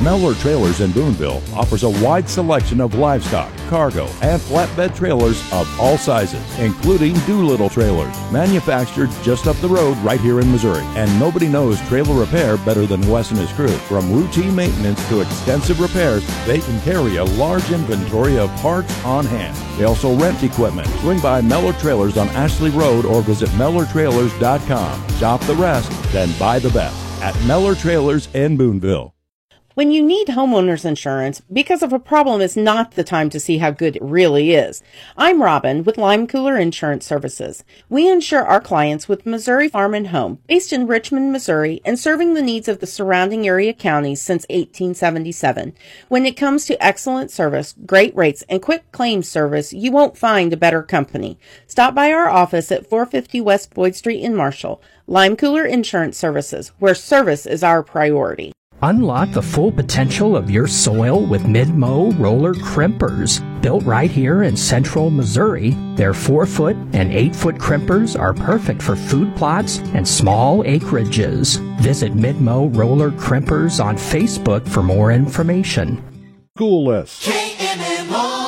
Mellor Trailers in Boonville offers a wide selection of livestock, cargo, and flatbed trailers of all sizes, including Doolittle trailers, manufactured just up the road right here in Missouri. And nobody knows trailer repair better than Wes and his crew. From routine maintenance to extensive repairs, they can carry a large inventory of parts on hand. They also rent equipment. Swing by Mellor Trailers on Ashley Road or visit MellorTrailers.com. Shop the rest, then buy the best at Mellor Trailers in Boonville. When you need homeowners insurance, because of a problem is not the time to see how good it really is. I'm Robin with Lime Cooler Insurance Services. We insure our clients with Missouri Farm and Home, based in Richmond, Missouri, and serving the needs of the surrounding area counties since 1877. When it comes to excellent service, great rates, and quick claims service, you won't find a better company. Stop by our office at 450 West Boyd Street in Marshall. Lime Cooler Insurance Services, where service is our priority. Unlock the full potential of your soil with Mid-Mow roller crimpers. Built right here in central Missouri, their 4-foot and 8-foot crimpers are perfect for food plots and small acreages. Visit Mid-Mow roller crimpers on Facebook for more information. School list. KMMO.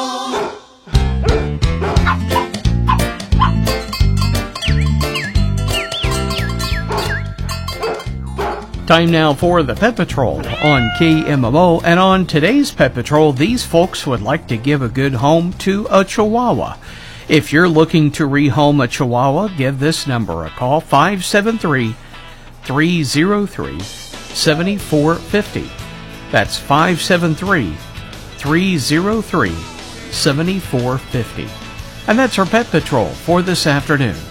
Time now for the Pet Patrol on KMMO, and on today's Pet Patrol, these folks would like to give a good home to a Chihuahua. If you're looking to rehome a Chihuahua, give this number a call, 573-303-7450. That's 573-303-7450. And that's our Pet Patrol for this afternoon.